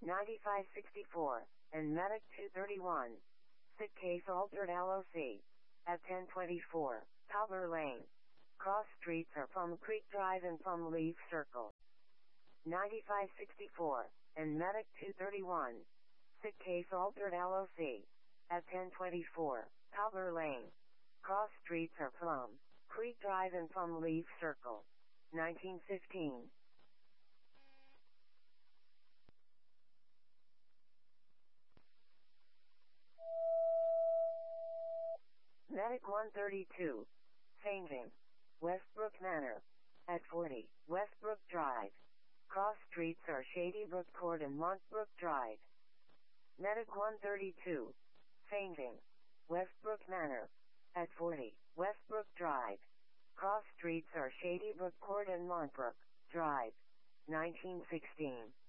9564, and Medic 231. Sit case altered LOC. At 1024, Cobbler Lane. Cross streets are Plum Creek Drive and Plum Leaf Circle. 9564, and Medic 231. Sit case altered LOC. At 1024, Cobbler Lane. Cross streets are Plum Creek Drive and Plum Leaf Circle. 1915. Medic 132. Fainting. Westbrook Manor. At 40, Westbrook Drive. Cross streets are Shady Brook Court and Montbrook Drive. Medic 132. Fainting. Westbrook Manor. At 40, Westbrook Drive. Cross streets are Shady Brook Court and Montbrook Drive. 1916.